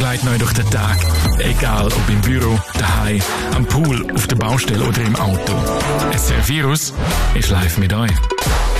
begleiten euch durch den Tag. Egal ob im Büro, daheim, am Pool, auf der Baustelle oder im Auto. SRF Virus ist live mit euch.